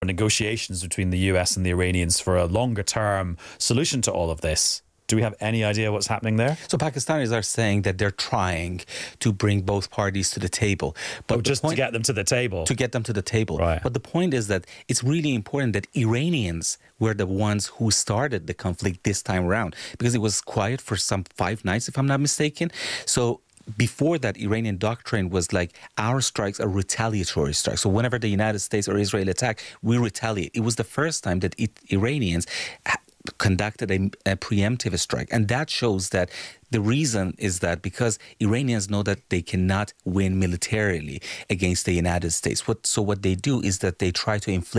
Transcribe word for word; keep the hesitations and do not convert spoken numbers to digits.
negotiations between the U S and the Iranians for a longer term solution to all of this. Do we have any idea what's happening there? So Pakistanis are saying that they're trying to bring both parties to the table. But oh, just point, to get them to the table? To get them to the table. Right. But the point is that it's really important that Iranians were the ones who started the conflict this time around, because it was quiet for some five nights, if I'm not mistaken. So before that, Iranian doctrine was like, our strikes are retaliatory strikes. So whenever the United States or Israel attack, we retaliate. It was the first time that it, Iranians conducted a, a preemptive strike. And that shows that the reason is that because Iranians know that they cannot win militarily against the United States. What, so what they do is that they try to inflict